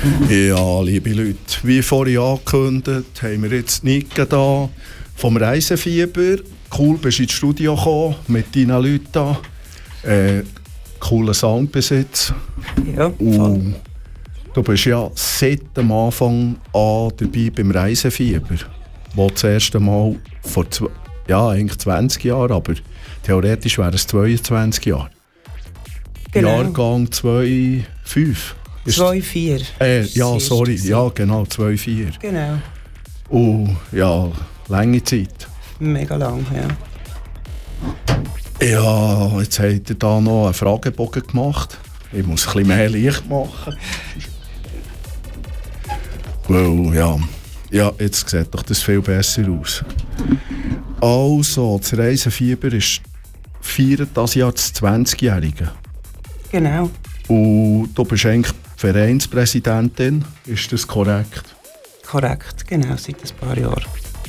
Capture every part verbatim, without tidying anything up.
Ja, liebe Leute, wie vorhin angekündigt, haben wir jetzt Nicke da vom Reisefieber. Cool, bist du ins Studio gekommen mit deinen Leuten da. Äh, cooler Soundbesitz. Ja, voll. Du bist ja seit dem Anfang an dabei beim Reisefieber, wo das erste Mal vor zw- ja, eigentlich zwanzig Jahren, aber theoretisch wären es zweiundzwanzig Jahre. Genau. Jahrgang zwei fünf. zwei vier. Äh, ja, sorry, ja genau, zwei vier. Genau. Und ja, lange Zeit. Mega lang, ja. Ja, jetzt habt ihr da noch einen Fragebogen gemacht. Ich muss ein bisschen mehr Licht machen. Well, ja. Ja, jetzt sieht doch das viel besser aus. Also, das Reisefieber ist feiert das Jahr das zwanzigjährige. Genau. Und du bist eigentlich Vereinspräsidentin, ist das korrekt? Korrekt, genau, seit ein paar Jahren.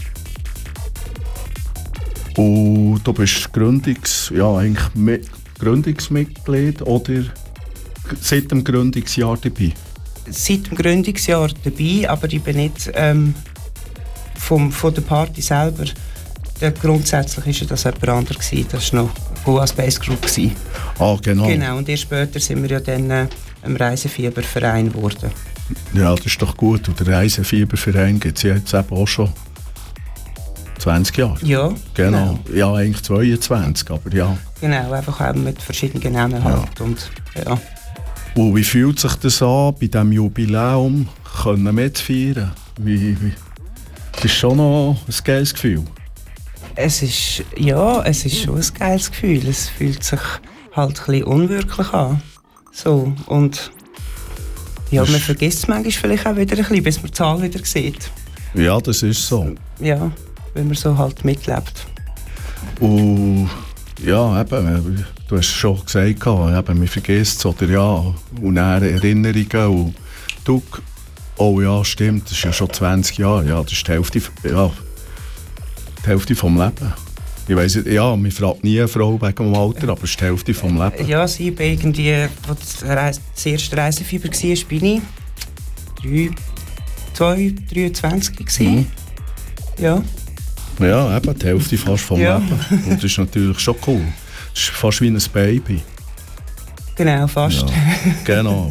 Und du bist Gründungs, ja, eigentlich mit, Gründungsmitglied oder seit dem Gründungsjahr dabei? Seit dem Gründungsjahr dabei, aber ich bin nicht ähm, vom, von der Party selber. Der, grundsätzlich war ja das jemand anderes. Das war noch Goa Space Group. Ah, genau. Genau, und erst später sind wir ja dann äh, ein Reisefieberverein geworden. Ja, das ist doch gut. Und der Reisefieberverein gibt es ja jetzt eben auch schon zwanzig Jahre. Ja, genau. genau. Ja, eigentlich zweiundzwanzig, aber ja. Genau, einfach auch mit verschiedenen Namen halt. Ja. Und, ja. Und wie fühlt sich das an, bei diesem Jubiläum können mitfeiern? Wie, wie, das ist schon noch ein geiles Gefühl. Es ist, ja, es ist schon ein geiles Gefühl. Es fühlt sich halt ein bisschen unwirklich an. So, und ja, man vergisst es manchmal vielleicht auch wieder ein bisschen, bis man die Zahl wieder sieht. Ja, das ist so. Ja, wenn man so halt mitlebt. Und ja, eben, du hast schon gesagt, eben, man vergisst es, oder ja, und dann Erinnerungen und du, oh ja, stimmt, das ist ja schon zwanzig Jahre, ja, das ist die Hälfte, ja, die Hälfte vom Leben. Ich weiss nicht, ja, man fragt nie eine Frau wegen dem Alter, aber es ist die Hälfte vom Leben. Ja, sie bin irgendwie, als das, das erste Reisefieber war, bin ich drei, zwei, dreiundzwanzig gewesen. Mhm. Ja. Ja, eben, die Hälfte fast vom Ja. Leben. Und das ist natürlich schon cool. Das ist fast wie ein Baby. Genau, fast. Ja, genau.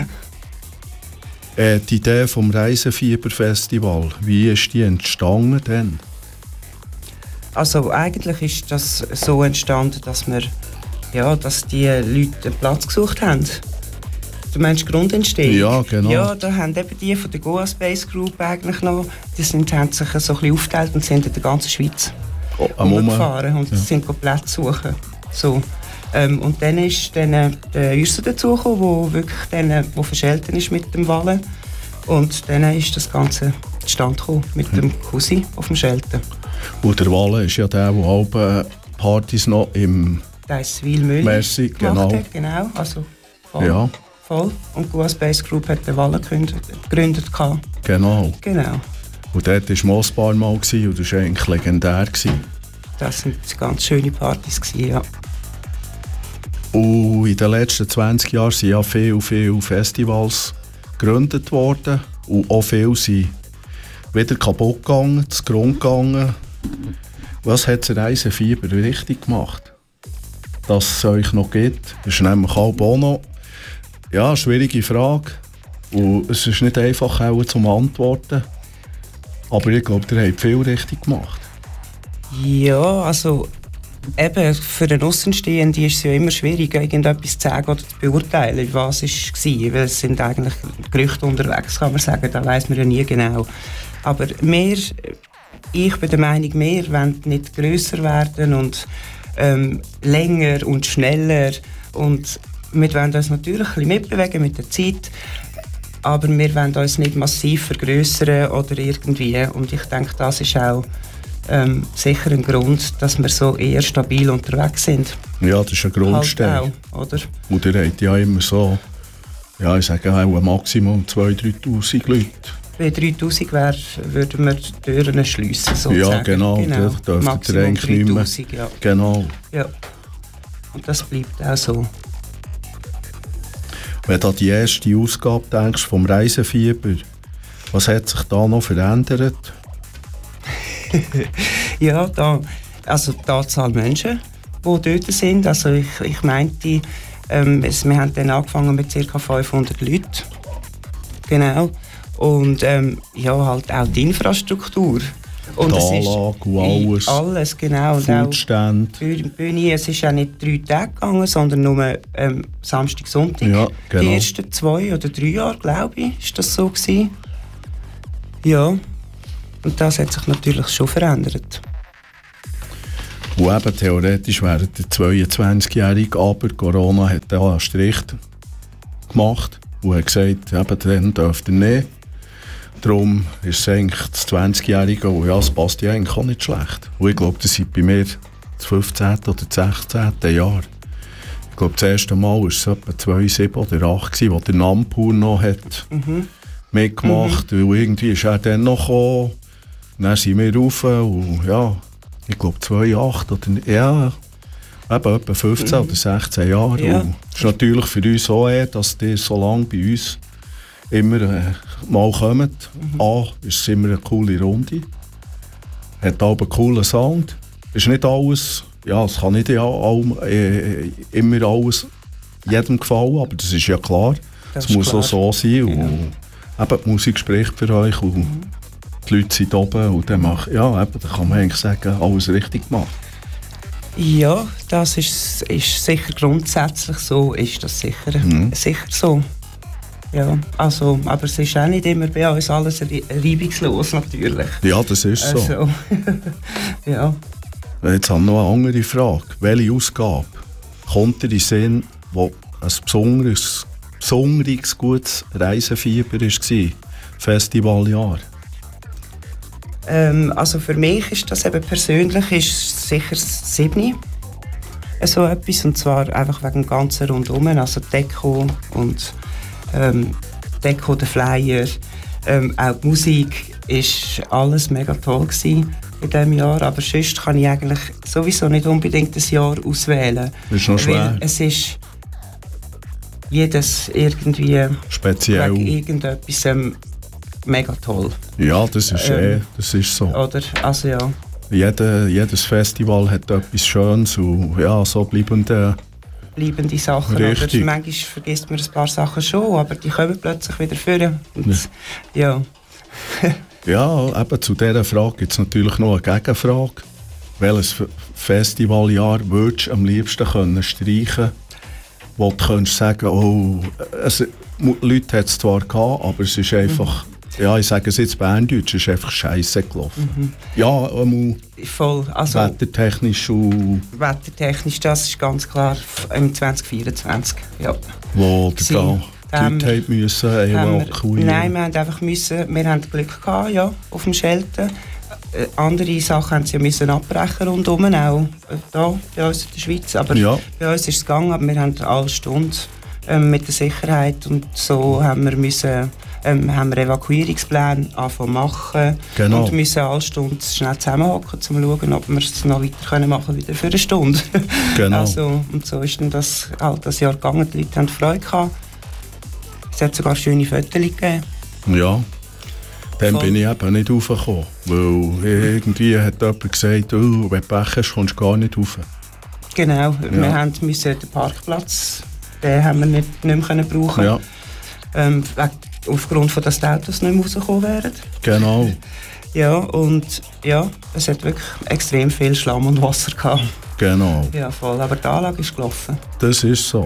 äh, die Idee vom Reisefieberfestival, wie ist die entstanden denn? Also eigentlich ist das so entstanden, dass wir, ja, dass die Leute einen Platz gesucht haben. Du meinst Grundentstehung? Ja, genau. Ja, da haben eben die von der Goa Space Group eigentlich noch, die sind, haben sich so ein bisschen aufgeteilt und sind in der ganzen Schweiz Oh, rumgefahren und ja. sind Plätze suchen. So. Ähm, und dann ist dann äh, der Ürser dazugekommen, der wirklich dann, äh, wo verschelten ist mit dem Wallen. Und dann ist das Ganze zustande gekommen mit hm. dem Cousin auf dem Schelten. Und der Wallen ist ja der, der halbe Partys noch im Der ist Wilmühl Merci, gemacht genau. hat, genau. Also voll. Ja, voll. Und Goa Space Group hat den Wallen gegründet. gegründet genau. Genau. Und dort war Mossbar mal gewesen, und das war eigentlich legendär gewesen. Das waren ganz schöne Partys gewesen, ja. Und in den letzten zwanzig Jahren sind ja viele, viele Festivals gegründet worden. Und auch viele sind wieder kaputt gegangen, zu Grund gegangen. Was hat das Reisefieber richtig gemacht? Dass es euch noch gibt, das ist nämlich auch noch ja, eine schwierige Frage. Und es ist nicht einfach auch zum Antworten. Aber ich glaube, ihr habt viel richtig gemacht. Ja, also eben für einen Außenstehenden ist es ja immer schwierig, irgendetwas zu sagen oder zu beurteilen, was es war. Weil es sind eigentlich Gerüchte unterwegs, kann man sagen, da weiss man ja nie genau. Aber wir, ich bin der Meinung, wir wollen nicht grösser werden und ähm, länger und schneller. Und wir wollen uns natürlich ein bisschen mitbewegen mit der Zeit. Aber wir wollen uns nicht massiv vergrössern oder irgendwie. Und ich denke, das ist auch ähm, sicher ein Grund, dass wir so eher stabil unterwegs sind. Ja, das ist ein Grundstein. Halt auch, oder? Und ihr habt ja immer so, ja, ich sage auch ein Maximum zweitausend, dreitausend Leute. Bei dreitausend wär, würden wir die Türen schliessen, sozusagen. Ja, genau, genau. da dürft ihr eigentlich nicht mehr. Ja. Genau. Ja. Und das bleibt auch so. Wenn du an die erste Ausgabe denkst vom Reisefieber, was hat sich da noch verändert? Ja, da, also die Anzahl Menschen, die dort sind. Also ich, ich meinte, ähm, es, wir haben dann angefangen mit ca. fünfhundert Leuten. Genau. Und ähm, ja, halt auch die Infrastruktur. Und die es Anlage ist und alles. Alles, genau. Und Foodstände. auch Bühne, es ist ja nicht drei Tage gegangen, sondern nur ähm, Samstag, Sonntag. Ja, genau. Die ersten zwei oder drei Jahre, glaube ich, ist das so gewesen. Ja, und das hat sich natürlich schon verändert. Und eben theoretisch wäre der zweiundzwanzigjährige, aber Corona hat da einen Strich gemacht und hat gesagt, eben, dann dürft ihr nicht. Darum ist es eigentlich das zwanzigjährige und ja, es passt ja eigentlich auch nicht schlecht. Und ich glaube, das sind bei mir das fünfzehnte oder das sechzehnte Jahr. Ich glaube, das erste Mal war es etwa zweitausendsieben oder acht, wo der Nampur noch hat Mhm. mitgemacht hat. Mhm. Weil irgendwie ist er dann noch gekommen. Dann sind wir rauf und ja, ich glaube zweitausendacht oder ja, eben etwa fünfzehn mhm. oder sechzehn Jahre. Ja. Und es ist natürlich für uns auch eher, dass die so lange bei uns immer äh, mal kommen. Mhm. A, ist es immer eine coole Runde. Hat aber einen coolen Sound. Ist nicht alles, ja, es kann nicht ja, all, äh, immer alles jedem gefallen, aber das ist ja klar. Es muss klar. Auch so sein. Ja. Und eben, die Musik spricht für euch und mhm. die Leute sind oben und dann, mach, ja, eben, dann kann man eigentlich sagen, alles richtig gemacht. Ja, das ist, ist sicher grundsätzlich so, ist das sicher, mhm. sicher so. Ja, also, aber es ist auch nicht immer bei uns alles reibungslos, natürlich. Ja, das ist so. Also, ja. Jetzt habe ich noch eine andere Frage. Welche Ausgabe kommt dir in den Sinn, wo ein besonderes, besonderes gutes Reisefieber war? Festivaljahr? Ähm, also für mich ist das eben persönlich ist sicher das siebte. So etwas, und zwar einfach wegen dem ganzen Rundum, also Deko und ähm, Deko, der Flyer, ähm, auch die Musik, ist alles mega toll gewesen in diesem Jahr, aber sonst kann ich eigentlich sowieso nicht unbedingt ein Jahr auswählen. Das ist noch schwer. Weil es ist jedes irgendwie speziell wegen irgendetwas ähm, mega toll. Ja, das ist, ähm, eh, das ist so. Oder, also ja. Jede, jedes Festival hat etwas Schönes und ja, so bleibende, bleibende Sachen. Richtig. Oder manchmal vergisst man ein paar Sachen schon, aber die kommen plötzlich wieder vor. Ja. Ja, eben zu dieser Frage gibt es natürlich noch eine Gegenfrage. Welches Festivaljahr würdest du am liebsten können streichen, wo du könntest sagen, oh, es, Leute hat es zwar gehabt, aber es ist einfach, mhm. ja, ich sage es jetzt Berndeutsch, es ist einfach scheisse gelaufen. Mhm. Ja, ähm, voll. Also, wettertechnisch und... Wettertechnisch, das ist ganz klar im zwanzig vierundzwanzig, ja. Wo der da die Leute haben müssen evakuieren? Nein, wir haben einfach müssen, wir haben Glück gehabt, ja, auf dem Shelter. Äh, andere Sachen haben sie ja müssen abbrechen rundum, auch äh, da bei uns in der Schweiz. Aber ja. Bei uns ist es gegangen, aber wir haben alle Stunden ähm, mit der Sicherheit und so haben wir müssen, ähm, haben wir Evakuierungspläne anfangen machen. Genau. Und müssen alle Stunden schnell zusammenhocken, um zu schauen, ob wir es noch weiter können machen wieder für eine Stunde. Genau. Also, und so ist dann das halt das Jahr gegangen. Die Leute haben Freude gehabt. Es hat sogar schöne Fotos gegeben. Ja. Dann bin ich eben nicht raufgekommen, weil irgendwie hat jemand gesagt, oh, wenn du Pech hast, kommst du gar nicht rauf. Genau, ja. wir haben müssen den Parkplatz, den haben wir nicht, nicht mehr brauchen. Ja. Ähm, aufgrund von, dass die Autos nicht mehr rausgekommen wären. Genau. Ja, und ja, es hat wirklich extrem viel Schlamm und Wasser gehabt. Genau. Ja, voll, aber die Anlage ist gelaufen. Das ist so.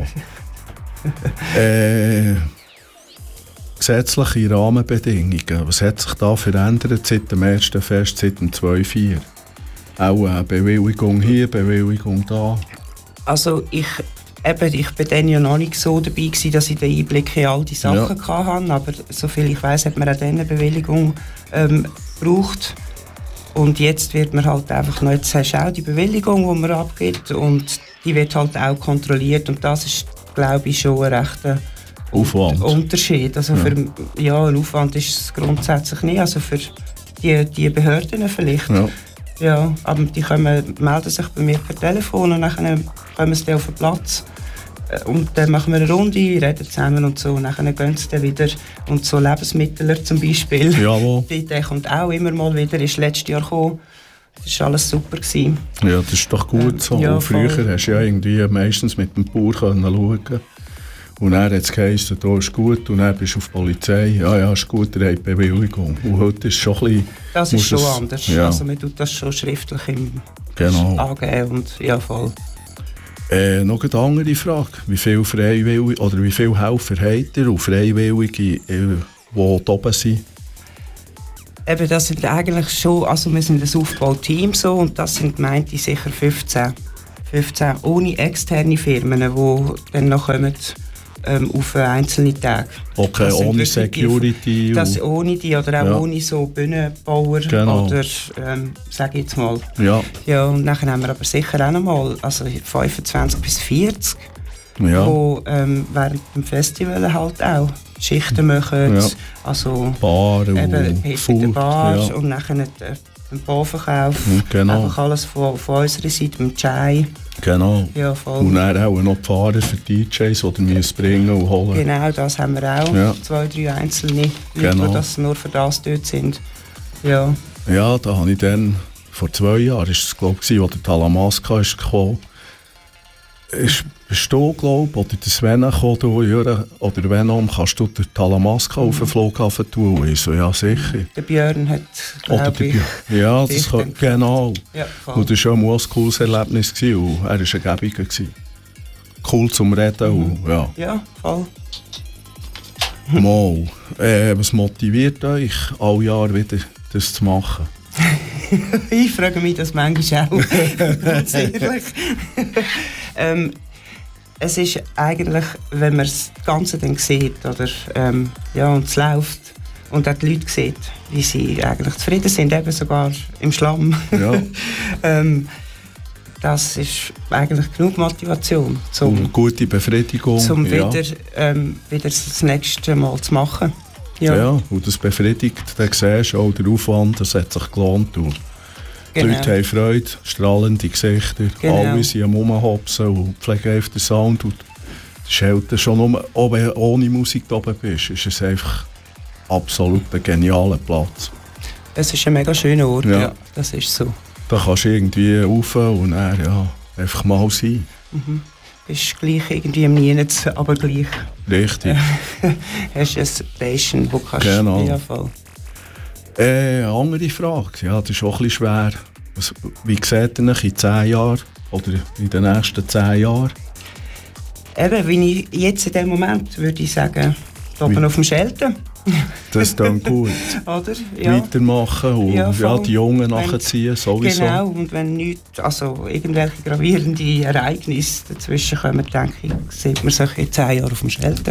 äh... Gesetzliche Rahmenbedingungen, was hat sich da verändert seit dem ersten Fest, seit dem zwei vier? Auch eine Bewilligung hier, Bewilligung da? Also ich, eben, ich bin dann ja noch nicht so dabei gewesen, dass ich den Einblick in all die Sachen ja. hatte, aber soviel ich weiss, hat man auch dann eine Bewilligung ähm, gebraucht. Und jetzt wird man halt einfach noch, jetzt hast du auch die Bewilligung, die man abgibt, und die wird halt auch kontrolliert, und das ist, glaube ich, schon ein rechter Aufwand. Unterschied. Also ja. Für, ja, ein Aufwand ist es grundsätzlich nicht. Also für die, die Behörden vielleicht. Ja. Ja, aber die kommen, melden sich bei mir per Telefon und dann kommen sie auf den Platz. und dann machen wir eine Runde, reden zusammen und so. Und dann gehen sie dann wieder. Und so Lebensmittel zum Beispiel. Jawohl. Der kommt auch immer mal wieder, ist letztes Jahr gekommen. Das war alles super gewesen. Ja, das ist doch gut ähm, so. Ja, früher hast du ja irgendwie meistens mit dem Bauer schauen können. Und dann hat es geheißen, da ist gut. Und dann bist du auf die Polizei. Ja, ja, ist gut, er hat Bewilligung. Und heute ist es schon ein bisschen... Das ist schon es, anders. Ja. Also man tut das schon schriftlich im genau. angeben. Und, ja, voll. Äh, noch eine andere Frage. Wie viele Freiwillige oder wie viele Helfer habt ihr und Freiwillige, die oben sind? Eben, das sind eigentlich schon, also wir sind ein Aufbauteam so und das sind gemeint sicher fünfzehn. fünfzehn ohne externe Firmen, die dann noch kommen ähm, auf einzelne Tage. Okay, ohne Security? Die, das ohne die oder auch ja. ohne so Bühnenbauer genau. oder, ähm, sage ich jetzt mal. Ja. Ja, und dann haben wir aber sicher auch noch mal, also fünfundzwanzig bis vierzig, ja. die ähm, während dem Festival halt auch Schichten machen, ja. also Bar eben und Food, Bar ja. und nachher den Barverkauf, genau. einfach alles von, von unserer Seite, mit dem Chai. Genau. Ja, voll. Und dann auch noch die Fahrer für D Js, die wir bringen und holen. Genau, das haben wir auch. Ja. Zwei, drei einzelne genau. Leute, die das nur für das dort sind. Ja, ja da habe ich dann, vor zwei Jahren, ist es, glaube ich, als der Talamasca ist gekommen. Ist, bist du, glaube ich, oder der Sven gekommen, du, Jürgen, oder Venom, kannst du den Talamasca mhm. auf den Flughafen tun? Und ich so, ja, sicher. Der Björn hat, glaube ich... Ja, das kann, genau. Ja, und das war auch ein cooles Erlebnis. Gewesen, und er war ein Gäbiger. Cool zum Reden. Mhm. Und, ja. ja, voll. Mal, äh, was motiviert euch, alle Jahre wieder das zu machen? Ich frage mich das manchmal auch, ganz ehrlich. ähm, es ist eigentlich, wenn man das Ganze dann sieht, oder, ähm, ja, und es läuft, und auch die Leute sieht, wie sie eigentlich zufrieden sind, eben sogar im Schlamm. Ja. ähm, das ist eigentlich genug Motivation, um gute Befriedigung, um ja. wieder, ähm, wieder das nächste Mal zu machen. Ja. ja, und das befriedigt, dann siehst du auch den Aufwand, das hat sich gelohnt. Und genau. Die Leute haben Freude, strahlende Gesichter, genau. Alle sind am Rumhopsen und pflegen einfach den Sound. Und das ist halt schon, nur, auch wenn du ohne Musik da oben bist, ist es einfach absolut ein genialer Platz. Es ist ein mega schöner Ort, ja. Ja, das ist so. Da kannst du irgendwie rauf und dann ja, einfach mal sein. Mhm. Bist gleich irgendwie im Nichts, aber gleich. Richtig. Hast du eine Station, wo kannst genau. Ja, voll. Äh, eine andere Frage, ja, das ist auch ein bisschen schwer. Was, wie seht ihr euch in zehn Jahren oder in den nächsten zehn Jahren? Eben, wie ich jetzt in dem Moment würde ich sagen, oben auf dem Schelten. Das ist dann gut. Oder? Ja. Weitermachen und ja, ja, die Jungen nachziehen, sowieso. Genau, und wenn nicht, also irgendwelche gravierende Ereignisse dazwischen kommen, denke ich, sieht man sich in zehn Jahren auf dem Schelten.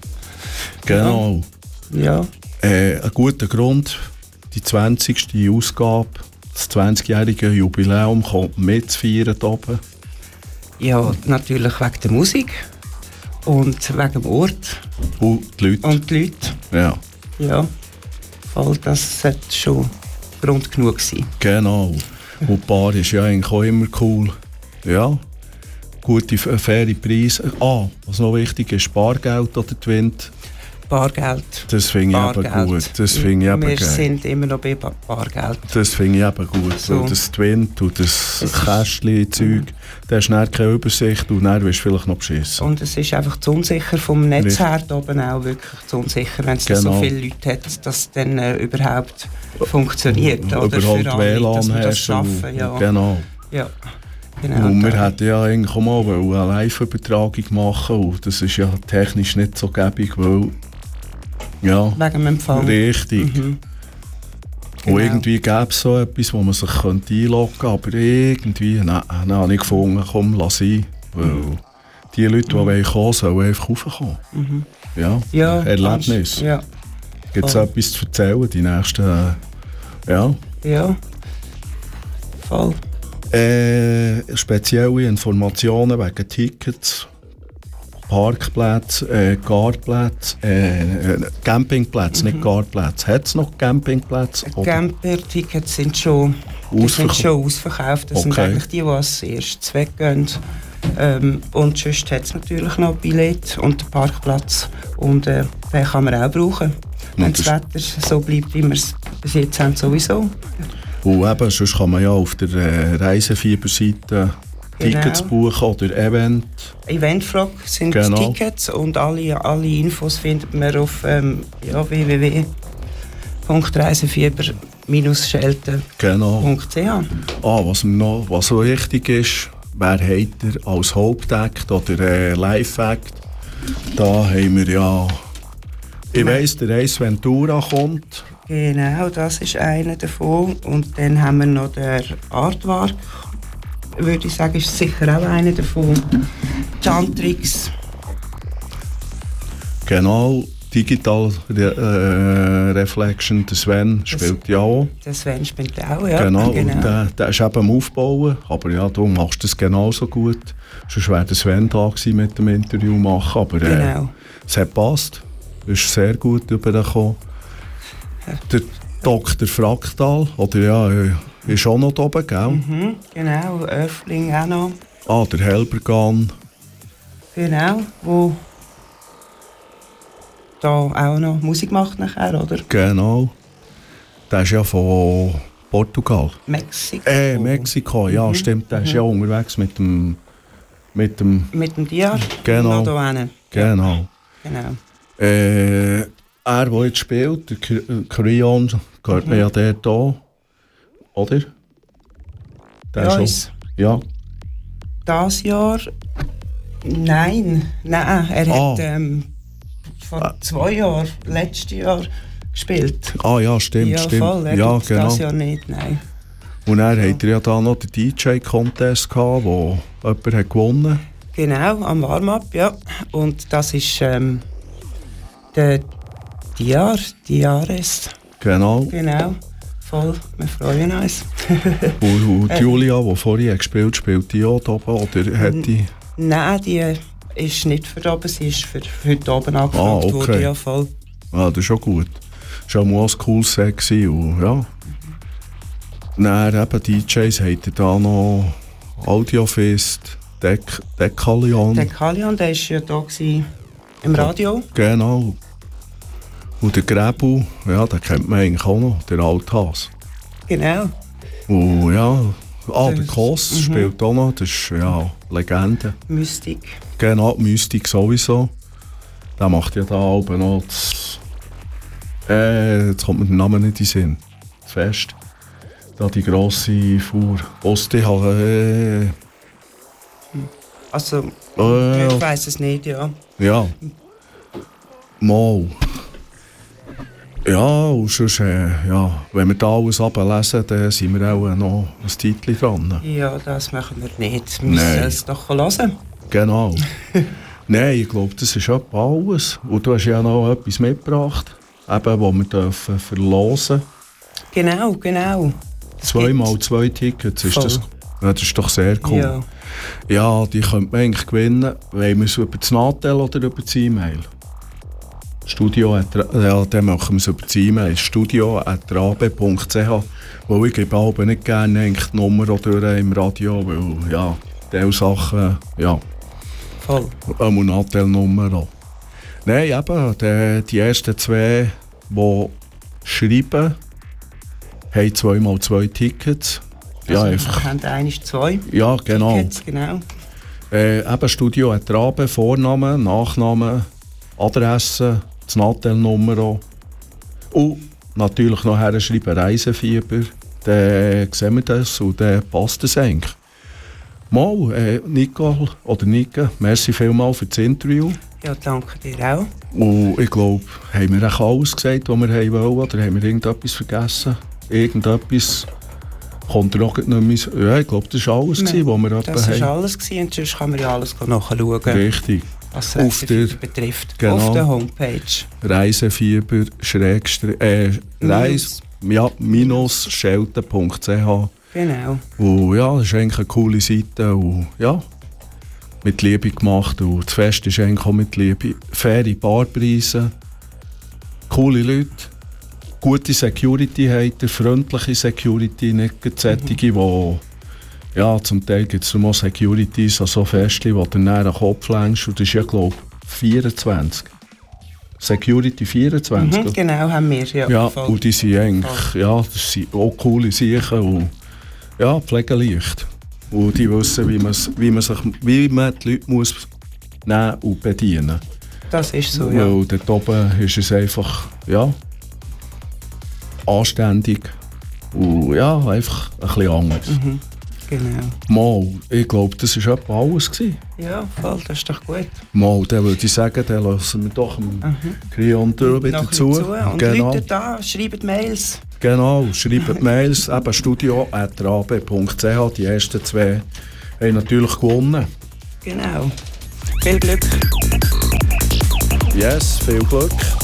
Genau. Ja. Äh, ein guter Grund, die zwanzigste Ausgabe, das zwanzigjährige Jubiläum kommt mitzufeiern hier oben. Ja, natürlich wegen der Musik. Und wegen dem Ort. Und die Leute. Und die Leute. Ja. Ja, voll, das sollte schon Grund genug sein. Genau. Und die Bar ist ja eigentlich auch immer cool. Ja. Gute, faire Preise. Ah, was noch wichtig ist, Bargeld oder die Wind. Bargeld. Das finde ich eben gut. Das finde ich eben Wir geil. sind immer noch bei Bargeld. Das finde ich eben gut. So. Weil das Wind und das Kästchen-Zeug, da hast du dann keine Übersicht und dann wirst du vielleicht noch beschissen. Und es ist einfach zu unsicher vom Netz her oben auch wirklich zu unsicher, wenn es genau. so viele Leute hat, dass es dann äh, überhaupt funktioniert. Oder überhaupt für W L A N dass wir das hast. schaffen, ja. Genau. Ja. Genau, und wir hätten ja eigentlich auch mal eine Live-Übertragung machen und das ist ja technisch nicht so gäbig, weil ja, wegen dem Empfang. Richtig. Mhm. Genau. Und irgendwie gäbe es so etwas, wo man sich könnte einloggen könnte, aber irgendwie, nein, nein, habe ich gefunden, komm, lass sein. Weil mhm. die Leute, die mhm. kommen, sollen einfach raufkommen. Mhm. Ja, ja, Erlebnis. Ja. Gibt es etwas zu erzählen, die nächsten, äh, ja. Ja, voll. Äh, spezielle Informationen wegen Tickets, Parkplätze, äh, Garplätze, äh, Campingplätze, mhm. nicht Garplätze. Hat es noch Campingplätze? Camper-Tickets sind schon, sind schon ausverkauft. Das okay. sind eigentlich die, die als erstes weggehen. Ähm, und sonst hat es natürlich noch Billett und den Parkplatz. Und äh, den kann man auch brauchen. Wenn das Wetter so bleibt, wie wir es bis jetzt haben, sowieso. Und eben, sonst kann man ja auf der äh, Reisefieber-Seite Tickets genau. buchen oder Event. Eventfrog sind genau. Tickets und alle, alle Infos findet man auf ähm, ja, w w w punkt reisefieber Schelten punkt c h. Ah, was, noch, was so wichtig ist, wer hat er als Hauptakt oder äh, Live-Act? Da haben wir ja, ich weiss, der Ace Ventura kommt. Genau, das ist einer davon. Und dann haben wir noch den Artwork, würde ich sagen, ist sicher auch einer davon. Chantrix. Genau, Digital Re äh, Reflection, der Sven das, spielt ja auch. Der Sven spielt auch, ja. Genau, genau. Der, der ist eben am Aufbauen, aber ja, du machst das genauso gut. Sonst wäre der Sven da gewesen mit dem Interview machen, aber äh, genau. es hat gepasst. Du bist sehr gut übergekommen. Ja. Der Doktor Fraktal, oder ja, ist auch noch da oben, gell? Mhm, genau, Öffling auch noch. Ah, der Helbergan. Genau, wo da auch noch Musik macht nachher, oder? Genau. Der ist ja von Portugal. Mexiko. Äh, Mexiko, ja, mhm. stimmt. Der mhm. ist ja unterwegs mit dem... Mit dem... Mit dem Diar. Genau. Genau. Genau. Genau. Äh, er, der jetzt spielt, der Cryon, gehört mhm. man ja dort an. Oder? Der ja, schon. Ja. Das Jahr... Nein. Nein, er ah. hat... Ähm, vor zwei Jahren, letztes Jahr, gespielt. Ah ja, stimmt, ja, stimmt. Voll, er ja, genau. Das Jahr nicht, nein. Und dann ja. hat er ja da noch den D J-Contest gehabt, wo jemand hat gewonnen. Genau, am Warm-up, ja. Und das ist ähm, der Diar, Diares. Genau. Genau, voll, wir freuen uns. und, und Julia, die vorhin gespielt hat, spielt die auch da oben, oder hat die... Nein, die ist nicht für oben, sie ist für heute oben angefragt ah, okay. worden, ja voll. Ah, das ist schon gut. Das war auch mal ein cooles Set und ja. Mhm. Dann eben D Js hatten da noch Audiofest, Dek Dekalion. Dekalion, der war ja da gewesen, im Radio. Genau. Und der Gräbu, ja, den kennt man eigentlich auch noch, der Althas. Genau. Und ja, ah, der Koss mhm. spielt auch noch, das ist ja Legende. Mystik. Genau, Mystik sowieso. Der macht ja da oben noch das... Äh, jetzt kommt mir der Name nicht in den Sinn. Das Fest. Da die grosse Fuhr. Ostehalle. Äh. Also, äh, ich weiss es nicht, ja. Ja. Mal. Ja, und sonst, äh, ja, wenn wir da alles ablesen, dann sind wir auch noch ein Titel dran. Ja, das machen wir nicht. Wir müssen Nein. es doch hören. Genau. Nein, ich glaube, das ist etwa alles. Und du hast ja noch etwas mitgebracht, eben, was wir dürfen verlosen. Genau, genau. Zweimal zwei Tickets, ist das, ja, das ist doch sehr cool. Ja, ja, die könnte man eigentlich gewinnen, wenn wir es über das Natel oder über das E-Mail. Studio, ja, dann machen wir es über das E-Mail, studio at rabe punkt c h. Weil ich gebe aber nicht gerne die Nummer oder im Radio, weil ja, diese Sachen, ja. Voll. Eine Natel-Nummer. Nein, eben, die, die ersten zwei, die schreiben, haben zweimal zwei Tickets. Also, ja, einfach. Wir haben eines zwei ja, genau. Tickets, genau. Äh, eben Studio at Rabe, Vorname, Nachname, Adresse, das Natel-Nummer. Und natürlich noch herschreiben Reisefieber. Dann sehen wir das und dann passt es eigentlich. Mal, äh, Nicole oder Nika, merci vielmals für das Interview. Ja, danke dir auch. Und ich glaube, haben wir auch alles gesagt, was wir wollen, oder haben wir irgendetwas vergessen? Irgendetwas kommt noch nicht mehr. Ja, ich glaube, das war alles, Nein, was wir das haben. war alles gewesen, und sonst kann man ja alles nachschauen. Richtig. Was Reisefieber betrifft. Genau, auf der Homepage. Reisefieber, Schrägstrich, äh, Reis, ja, minus schelten punkt c h. Genau. Und ja, das ist eigentlich eine coole Seite und ja, mit Liebe gemacht und das Fest ist eigentlich auch mit Liebe. Faire Barpreise, coole Leute, gute Security habt ihr, freundliche Security, nicht solche, mhm. die Ja, zum Teil gibt es noch Securities, also Festchen, wo du näher den Kopf längst. Und das ist ja, glaube ich, vierundzwanzig. Security vierundzwanzig. Mhm, genau, haben wir. Ja, ja voll. Und die sind eigentlich, voll. Ja, das sind auch coole Sachen und ja, pflegeleicht. Und die wissen, wie, wie, man sich, wie man die Leute muss nehmen und bedienen. Das ist so, ja. Weil dort oben ist es einfach, ja, anständig und ja, einfach ein bisschen anders. Mhm, genau. Mal, ich glaube, das war etwa alles gewesen. Ja, voll, das ist doch gut. Mal, dann würde ich sagen, dann lassen wir doch dem Creon wieder zu. zu. Und genau. Leute da, schreibt Mails. Genau, schreibt Mails, eben studio at rabe punkt c h. Die ersten zwei haben natürlich gewonnen. Genau. Viel Glück. Yes, viel Glück.